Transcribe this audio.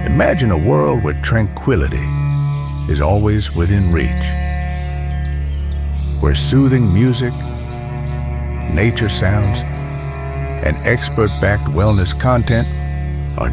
Imagine a world where tranquility is always within reach, where soothing music, nature sounds, and expert-backed wellness content